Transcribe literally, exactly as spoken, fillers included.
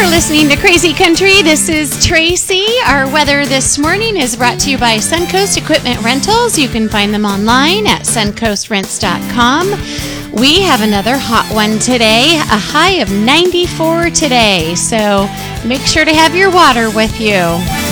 Listening to Crazy Country. This is Tracy. Our weather this morning is brought to you by Suncoast Equipment Rentals. You can find them online at suncoast rents dot com. We have another hot one today, a high of ninety-four today, so make sure to have your water with you.